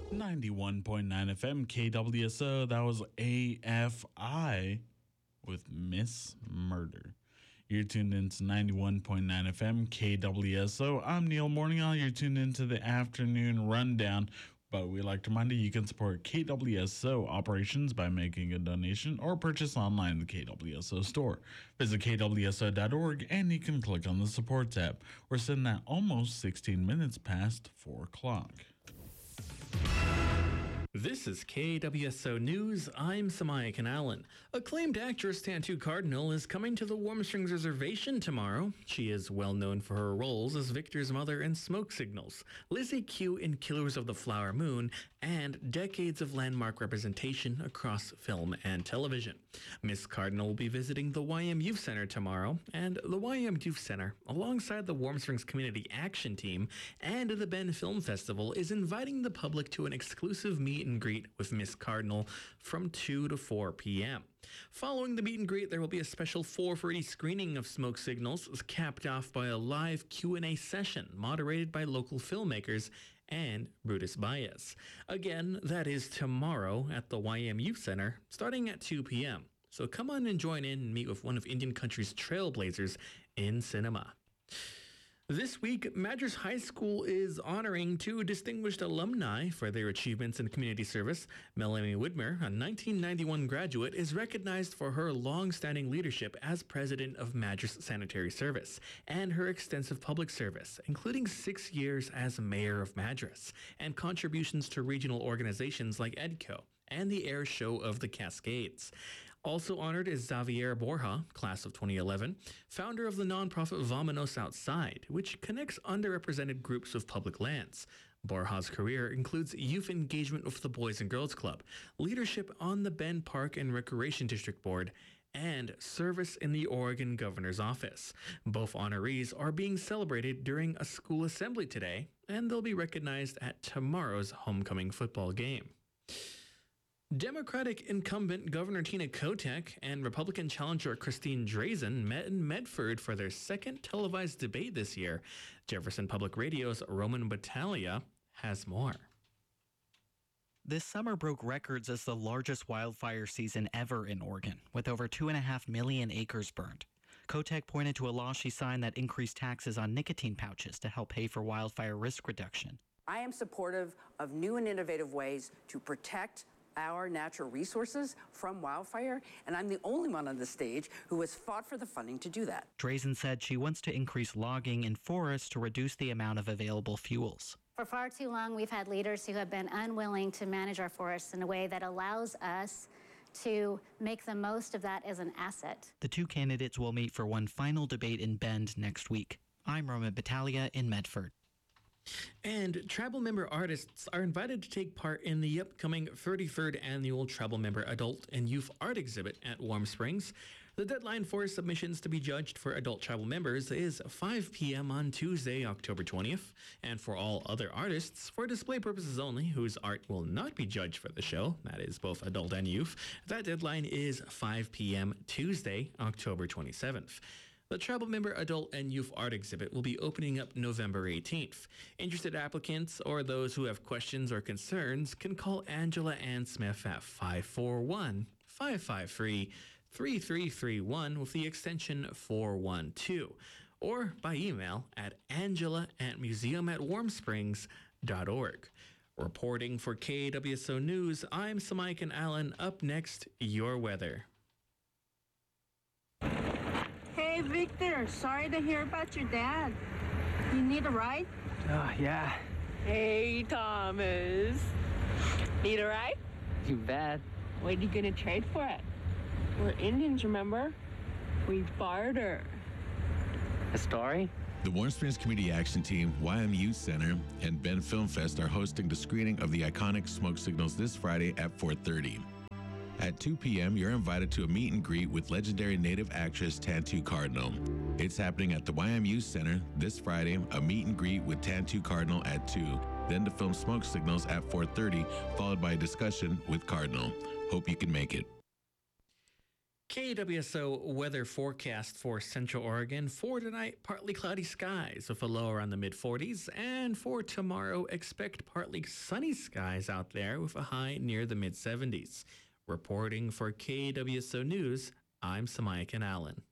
91.9 FM KWSO. That was AFI with Miss Murder. You're tuned into 91.9 FM KWSO. I'm Neil Morningal. You're tuned into the afternoon rundown. But we'd like to remind you can support KWSO operations by making a donation or purchase online in the KWSO store. Visit kwso.org and you can click on the support tab. We're sitting at almost 16 minutes past 4 o'clock. This is KWSO News. I'm Samaya Allen. Acclaimed actress Tantu Cardinal is coming to the Warm Springs Reservation tomorrow. She is well known for her roles as Victor's mother in Smoke Signals, Lizzie Q in Killers of the Flower Moon, and decades of landmark representation across film and television. Miss Cardinal will be visiting the YM Youth Center tomorrow, and the YM Youth Center, alongside the Warm Springs Community Action Team and the Bend Film Festival, is inviting the public to an exclusive meet and greet with Miss Cardinal from 2 to 4 p.m. Following the meet and greet, there will be a special 4:30 screening of Smoke Signals, capped off by a live Q&A session moderated by local filmmakers and Brutus Baez. Again, that is tomorrow at the YM Youth Center, starting at 2 p.m. So come on and join in and meet with one of Indian country's trailblazers in cinema. This week, Madras High School is honoring two distinguished alumni for their achievements in community service. Melanie Widmer, a 1991 graduate, is recognized for her long-standing leadership as president of Madras Sanitary Service and her extensive public service, including 6 years as mayor of Madras, and contributions to regional organizations like EDCO and the Air Show of the Cascades. Also honored is Xavier Borja, class of 2011, founder of the nonprofit Vamanos Outside, which connects underrepresented groups of public lands. Borja's career includes youth engagement with the Boys and Girls Club, leadership on the Bend Park and Recreation District Board, and service in the Oregon Governor's Office. Both honorees are being celebrated during a school assembly today, and they'll be recognized at tomorrow's homecoming football game. Democratic incumbent Governor Tina Kotek and Republican challenger Christine Drazan met in Medford for their second televised debate this year. Jefferson Public Radio's Roman Battaglia has more. This summer broke records as the largest wildfire season ever in Oregon, with over 2.5 million acres burned. Kotek pointed to a law she signed that increased taxes on nicotine pouches to help pay for wildfire risk reduction. I am supportive of new and innovative ways to protect our natural resources from wildfire, and I'm the only one on the stage who has fought for the funding to do that. Drazan said she wants to increase logging in forests to reduce the amount of available fuels. For far too long, we've had leaders who have been unwilling to manage our forests in a way that allows us to make the most of that as an asset. The two candidates will meet for one final debate in Bend next week. I'm Roman Battaglia in Medford. And Tribal Member artists are invited to take part in the upcoming 33rd Annual Tribal Member Adult and Youth Art Exhibit at Warm Springs. The deadline for submissions to be judged for adult tribal members is 5 p.m. on Tuesday, October 20th. And for all other artists, for display purposes only, whose art will not be judged for the show, that is both adult and youth, that deadline is 5 p.m. Tuesday, October 27th. The Tribal Member Adult and Youth Art Exhibit will be opening up November 18th. Interested applicants or those who have questions or concerns can call Angela Ann Smith at 541-553-3331 with the extension 412, or by email at angela@museum@warmsprings.org. Reporting for KWSO News, I'm Samaikan Allen. Up next, your weather. Hey, Victor, sorry to hear about your dad. You need a ride? Yeah. Hey, Thomas. Need a ride? You bet. What are you gonna trade for it? We're Indians, remember? We barter. A story? The Warm Springs Community Action Team, YM Youth Center, and Bend Film Fest are hosting the screening of the iconic Smoke Signals this Friday at 4:30. At 2 p.m., you're invited to a meet and greet with legendary Native actress Tantu Cardinal. It's happening at the YM Youth Center this Friday, a meet and greet with Tantu Cardinal at 2, then the film Smoke Signals at 4:30, followed by a discussion with Cardinal. Hope you can make it. KWSO weather forecast for Central Oregon. For tonight, partly cloudy skies with a low around the mid-40s. And for tomorrow, expect partly sunny skies out there with a high near the mid-70s. Reporting for KWSO News, I'm Samayakan Allen.